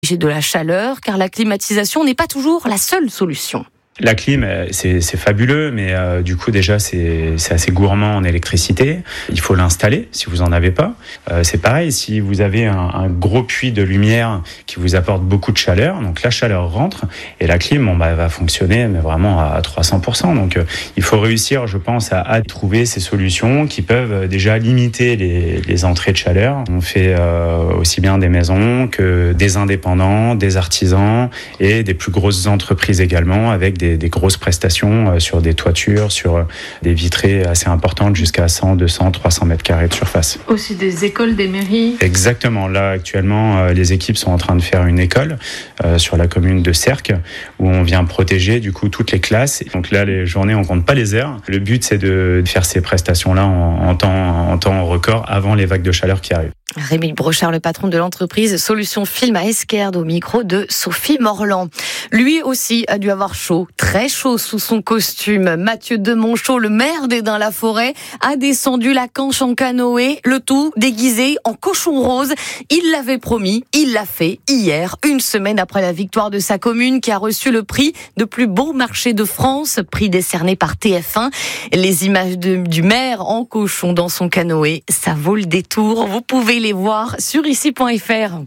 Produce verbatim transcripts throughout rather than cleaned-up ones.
J'ai de la chaleur, car la climatisation n'est pas toujours la seule solution. La clim, c'est, c'est fabuleux, mais euh, du coup déjà c'est, c'est assez gourmand en électricité. Il faut l'installer si vous en avez pas. Euh, c'est pareil si vous avez un, un gros puits de lumière qui vous apporte beaucoup de chaleur, donc la chaleur rentre et la clim, bon, bah, va fonctionner mais vraiment à trois cents pour cent. Donc euh, il faut réussir, je pense, à, à trouver ces solutions qui peuvent déjà limiter les, les entrées de chaleur. On fait euh, aussi bien des maisons que des indépendants, des artisans et des plus grosses entreprises également avec des Des, des grosses prestations sur des toitures, sur des vitrées assez importantes jusqu'à cent, deux cents, trois cents mètres carrés de surface. Aussi des écoles, des mairies. Exactement. Là, actuellement, les équipes sont en train de faire une école euh, sur la commune de Sercq où on vient protéger du coup toutes les classes. Donc là, les journées, on compte pas les heures. Le but, c'est de faire ces prestations-là en, en, temps, en temps record avant les vagues de chaleur qui arrivent. Rémi Brochard, le patron de l'entreprise Solutions Film à Esquerdes, au micro de Sophie Morland. Lui aussi a dû avoir chaud, très chaud sous son costume. Mathieu Demonchot, le maire d'Esdin-la-Forêt, a descendu la Canche en canoë, le tout déguisé en cochon rose. Il l'avait promis, il l'a fait hier, une semaine après la victoire de sa commune qui a reçu le prix de plus beau marché de France, prix décerné par T F un. Les images de, du maire en cochon dans son canoë, ça vaut le détour. Vous pouvez les voir sur ici point f r.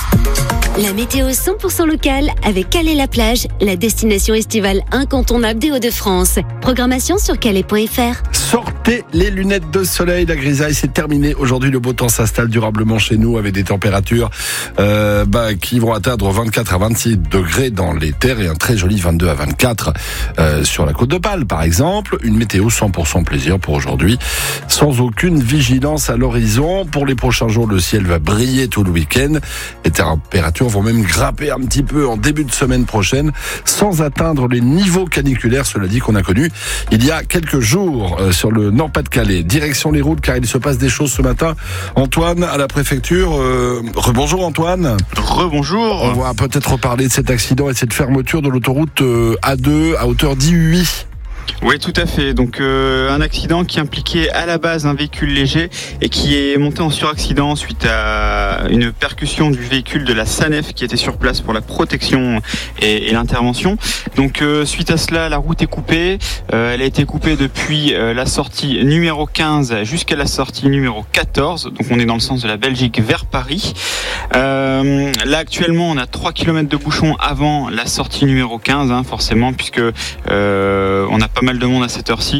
La météo cent pour cent locale avec Calais-la-Plage, la destination estivale incontournable des Hauts-de-France. Programmation sur calais point f r. Sortez les lunettes de soleil, la grisaille c'est terminé. Aujourd'hui le beau temps s'installe durablement chez nous avec des températures euh, bah, qui vont atteindre vingt-quatre à vingt-six degrés dans les terres et un très joli vingt-deux à vingt-quatre euh, sur la côte d'Opale par exemple. Une météo cent pour cent plaisir pour aujourd'hui, sans aucune vigilance à l'horizon. Pour les prochains jours le ciel va briller tout le week-end. Les températures vont même grimper un petit peu en début de semaine prochaine sans atteindre les niveaux caniculaires, cela dit, qu'on a connus il y a quelques jours euh, sur le Nord-Pas-de-Calais. Direction les routes car il se passe des choses ce matin. Antoine à la préfecture. Euh, rebonjour Antoine. Rebonjour. On va peut-être reparler de cet accident et de cette fermeture de l'autoroute euh, A deux à hauteur d'I huit. Oui, tout à fait. Donc euh, un accident qui impliquait à la base un véhicule léger et qui est monté en suraccident suite à une percussion du véhicule de la SANEF qui était sur place pour la protection et, et l'intervention. Donc euh, suite à cela, la route est coupée. Euh, elle a été coupée depuis euh, la sortie numéro quinze jusqu'à la sortie numéro quatorze. Donc on est dans le sens de la Belgique vers Paris. Euh, là actuellement, on a trois kilomètres de bouchons avant la sortie numéro quinze, hein, forcément, puisque euh, on a pas mal de monde à cette heure-ci.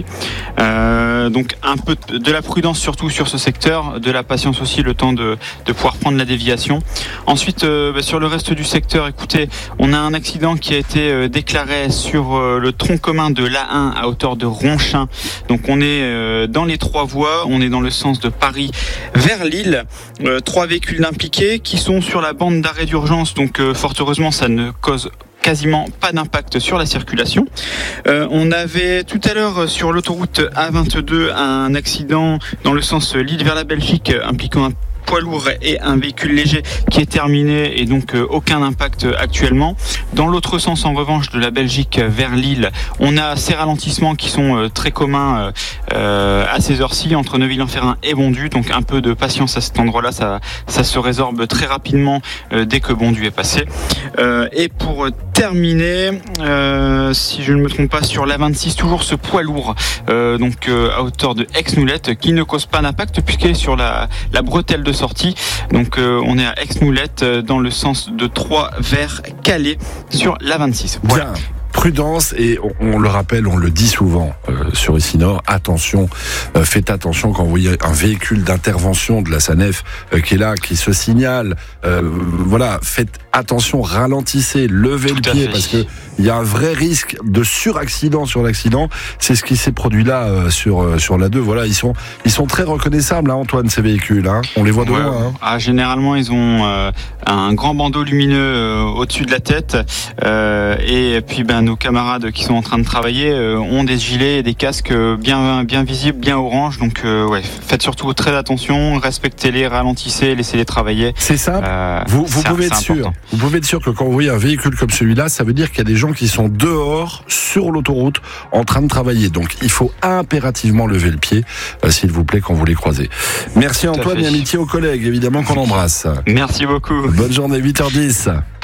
Euh, donc un peu de la prudence surtout sur ce secteur, de la patience aussi, le temps de, de pouvoir prendre la déviation. Ensuite, euh, bah, sur le reste du secteur, écoutez, on a un accident qui a été euh, déclaré sur euh, le tronc commun de l'A un à hauteur de Ronchin. Donc on est euh, dans les trois voies, on est dans le sens de Paris vers Lille. Euh, trois véhicules impliqués qui sont sur la bande d'arrêt d'urgence, donc euh, fort heureusement ça ne cause quasiment pas d'impact sur la circulation. Euh, on avait tout à l'heure sur l'autoroute A vingt-deux un accident dans le sens Lille vers la Belgique impliquant un poids lourd et un véhicule léger qui est terminé et donc euh, aucun impact actuellement. Dans l'autre sens, en revanche, de la Belgique vers Lille, on a ces ralentissements qui sont euh, très communs euh, à ces heures-ci entre Neuville-en-Ferrain et Bondu. Donc un peu de patience à cet endroit-là, ça, ça se résorbe très rapidement euh, dès que Bondu est passé. Euh, et pour terminer, euh, si je ne me trompe pas, sur l'A vingt-six, toujours ce poids lourd, euh, donc euh, à hauteur de Aix-Noulette, qui ne cause pas d'impact puisqu'elle est sur la, la bretelle de sortie. Donc euh, on est à Aix-Noulette euh, dans le sens de Troyes vers Calais sur l'A vingt-six. Voilà. Bien. Prudence et on, on le rappelle, on le dit souvent euh, sur ici Nord, attention, euh, faites attention quand vous voyez un véhicule d'intervention de la SANEF euh, qui est là, qui se signale, euh, voilà, faites attention, ralentissez, levez Tout le pied parce que il y a un vrai risque de suraccident sur l'accident. C'est ce qui s'est produit là euh, sur euh, sur l'A deux. Voilà, ils sont ils sont très reconnaissables, hein, Antoine, ces véhicules. Hein. On les voit de ouais, loin. Hein. Ah, généralement, ils ont euh, un grand bandeau lumineux euh, au-dessus de la tête euh, et puis ben nos camarades qui sont en train de travailler euh, ont des gilets et des casques bien bien visibles, bien orange. Donc euh, ouais, faites surtout très attention, respectez-les, ralentissez, laissez-les travailler. C'est simple. Euh, vous vous pouvez être sûr. Important. Vous pouvez être sûr que quand vous voyez un véhicule comme celui-là, ça veut dire qu'il y a des gens qui sont dehors sur l'autoroute en train de travailler. Donc il faut impérativement lever le pied, euh, s'il vous plaît, quand vous les croisez. Merci Antoine et amitié aux collègues, évidemment qu'on l'embrasse. Merci beaucoup. Bonne journée, huit heures dix.